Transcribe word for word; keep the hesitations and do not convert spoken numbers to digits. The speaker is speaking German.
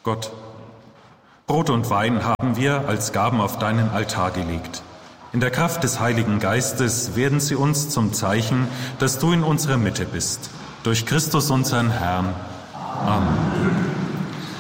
Gott, Brot und Wein haben wir als Gaben auf deinen Altar gelegt. In der Kraft des Heiligen Geistes werden sie uns zum Zeichen, dass du in unserer Mitte bist. Durch Christus unseren Herrn. Amen.